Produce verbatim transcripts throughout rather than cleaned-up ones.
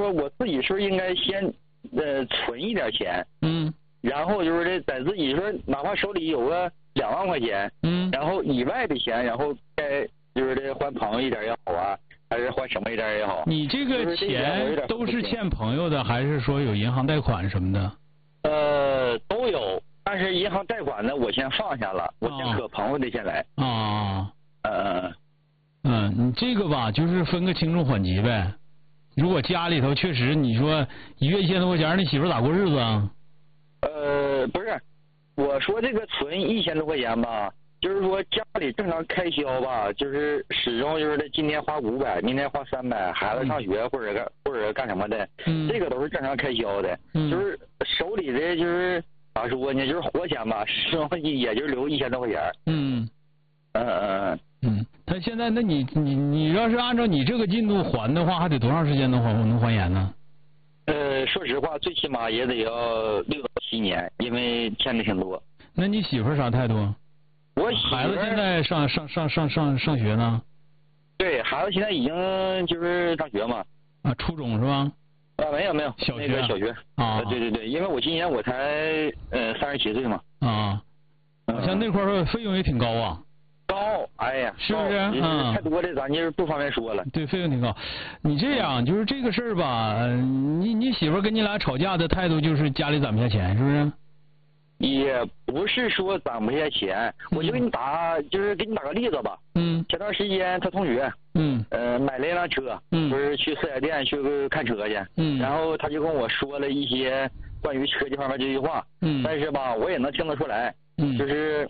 说我自己是不是应该先呃存一点钱， 嗯， 然后就是这在自己说哪怕手里有个两万块钱， 嗯， 然后以外的钱，然后该就是这还朋友一点也好啊，还是还什么一点也好。 你这个钱都是欠朋友的，还是说有银行贷款什么的？ 呃，都有，但是银行贷款呢，我先放下了，我先搁朋友的先来。 啊， 呃， 嗯，你这个吧，就是分个轻重缓急呗。如果家里头确实你说一月一千多块钱，你媳妇咋过日子啊？ 呃，不是，我说这个存一千多块钱吧，就是说家里正常开销吧，就是始终就是这今天花五百，明天花三百，孩子上学或者干或者干什么的， 嗯， 这个都是正常开销的。 嗯， 就是手里的就是咋说呢，就是活钱吧，始终也就留一千多块钱。 嗯， 嗯嗯嗯，他现在那你你你要是按照你这个进度还的话，还得多长时间能还能还严呢？ 呃，说实话，最起码也得要六到七年，因为欠的挺多。 那你媳妇啥态度？ 我孩子现在上上上上上上学呢？ 对，孩子现在已经就是上学嘛。 啊，初中是吧？ 啊，没有没有， 小学那个小学啊， 对对对，因为我今年我才呃三十七岁嘛。 啊，好像那块儿费用也挺高啊。 高，哎呀， 是不是？ 嗯，太多的咱就是不方便说了。 对，费用挺高。你这样就是这个事儿吧，你你媳妇跟你俩吵架的态度就是家里攒不下钱，是不是？ 也不是说攒不下钱，我就给你打，就是给你打个例子吧。 嗯。 前段时间他同学， 嗯， 呃，买了一辆车， 嗯， 不是去四 S 店去看车去， 嗯， 然后他就跟我说了一些关于车这方面这句话， 嗯， 但是吧，我也能听得出来， 嗯， 就是，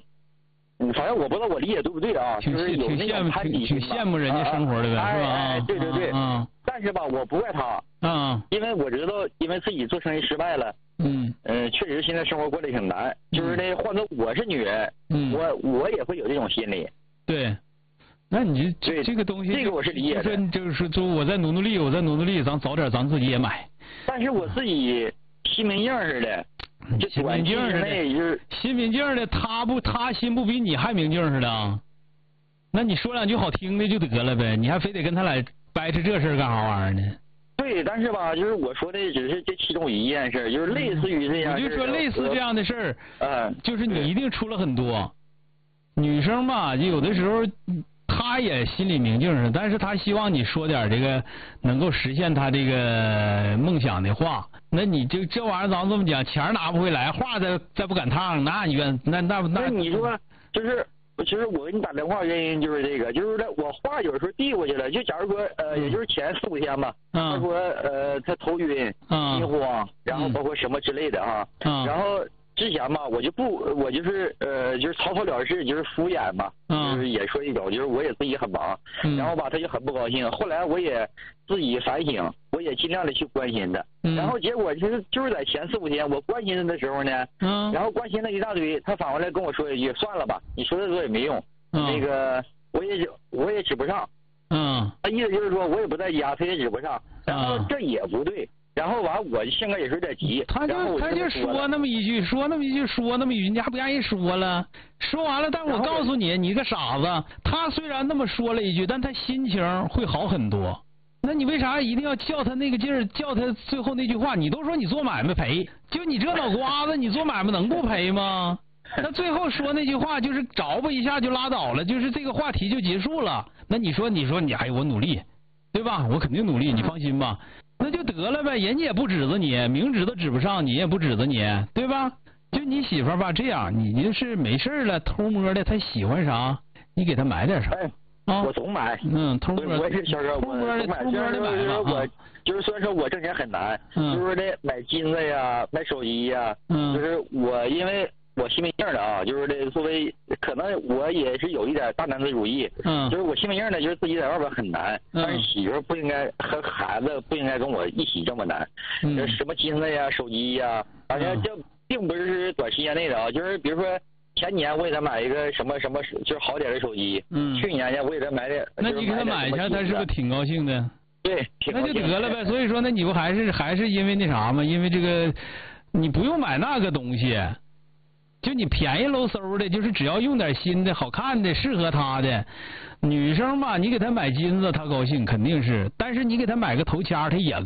嗯，反正我不知道我理解对不对啊，就是有那种攀比心，挺羡慕人家生活的呗，是吧？ 哎，对对对， 嗯， 但是吧，我不怪他， 嗯， 因为我知道，因为自己做生意失败了。 嗯， 呃，确实现在生活过得挺难，就是那换做我是女人， 嗯， 我我也会有这种心理。 对，那你这这个东西， 这个我是理解的。 就是就是说，我再努努力，我再努努力，咱早点咱自己也买。 但是我自己心明镜似的，就心明镜似的， 就是心明镜的，他不他心不比你还明镜似的？那你说两句好听的就得了呗，你还非得跟他俩掰扯这事儿干啥玩意儿呢？ 对，但是吧，就是我说的只是这其中一件事，就是类似于这样。 我就说类似这样的事儿， 嗯， 就是你一定出了很多。女生吧，就有的时候她也心里明镜似，但是她希望你说点这个能够实现她这个梦想的话。那你这这玩意儿咱们这么讲，钱拿不回来，话再再不赶趟，那你愿那那那。 那你说就是。其实我给你打电话原因就是这个，就是说我话有时候递过去了，就假如说呃，也就是前四五天吧， 嗯、 他说呃他头晕、 嗯、 心慌，然后包括什么之类的哈， 嗯、 然后之前吧我就不我就是呃就是草草了事，就是敷衍嘛， 嗯、 就是也说一种，就是我也自己很忙， 嗯、 然后吧他就很不高兴，后来我也自己反省，我也尽量的去关心他， 嗯、 然后结果就是就是在前四五天我关心他的时候呢， 嗯、 然后关心了一大堆，他反过来跟我说一句算了吧，你说的多也没用。 嗯、 那个我也我也指不上， 嗯， 他意思就是说我也不在家，他也指不上，然后这也不对，然后完我性格也是有点急， 他就他就说那么一句，说那么一句，说那么一句，人家还不愿意说了，说完了，但我告诉你，你个傻子，他虽然那么说了一句，但他心情会好很多。那你为啥一定要叫他那个劲儿，叫他最后那句话？你都说你做买卖赔，就你这脑瓜子，你做买卖能不赔吗？他最后说那句话就是着吧一下就拉倒了，就是这个话题就结束了。那你说你说你哎我努力，对吧？我肯定努力，你放心吧。那就得了呗，人家也不指责你，明指都指不上，你也不指责你，对吧？就你媳妇儿吧，这样你就是没事了偷摸的，她喜欢啥，你给她买点啥。 哎啊， 我总买， 嗯，偷摸， 我也是小哥， 偷摸的，偷摸的买吧。我就是虽然说我挣钱很难， 嗯、 就是那买金子呀，买手机呀， 嗯， 就是我因为我心明镜的啊，就是这作为可能我也是有一点大男子主义， 嗯， 就是我心明镜的，就是自己在外边很难， 嗯、 但是媳妇不应该和孩子不应该跟我一起这么难， 嗯， 什么金子呀，手机呀，反正这并不是短时间内的啊，就是比如说。前年我给他买一个什么什么，就是好点的手机。 嗯。 去年呢，我给他买点。 那你给他买一下，他是不是挺高兴的？ 对， 那就得了呗。所以说，那你不还是还是因为那啥吗？因为这个，你不用买那个东西，就你便宜搂嗖的，就是只要用点新的、好看的、适合他的。女生嘛，你给她买金子，她高兴肯定是，但是你给她买个头掐，她也